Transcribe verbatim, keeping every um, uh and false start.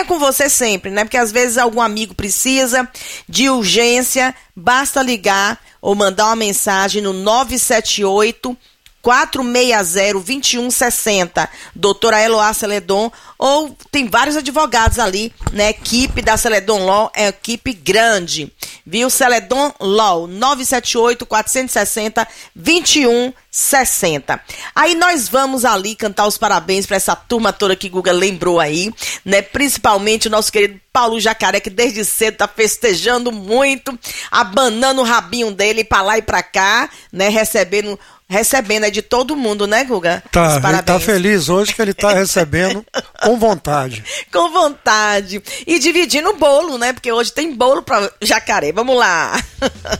tenha com você sempre, né? Porque às vezes algum amigo precisa de urgência, basta ligar ou mandar uma mensagem no nove sete oito, quatro seis zero, dois um seis zero, doutora Eloá Celedon, ou tem vários advogados ali, né? Equipe da Celedon Law é equipe grande, viu? Celedon Law, nove sete oito, quatro seis zero, dois um seis zero. Aí nós vamos ali cantar os parabéns para essa turma toda que Guga lembrou aí, né? Principalmente o nosso querido Paulo Jacaré, que desde cedo tá festejando muito, abanando o rabinho dele pra lá e pra cá, né? Recebendo... Recebendo é de todo mundo, né, Guga? Tá, ele tá feliz hoje que ele tá recebendo com vontade. Com vontade. E dividindo o bolo, né? Porque hoje tem bolo para Jacaré. Vamos lá.